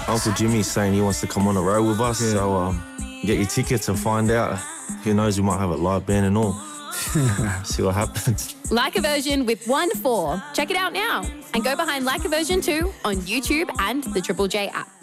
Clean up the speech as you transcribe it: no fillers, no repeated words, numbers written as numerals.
Uncle Jimmy's saying he wants to come on the road with us. So get your tickets and find out. Who knows, we might have a live band and all. See what happens. Like a Version with 1-4. Check it out now and go behind Like a Version 2 on YouTube and the Triple J app.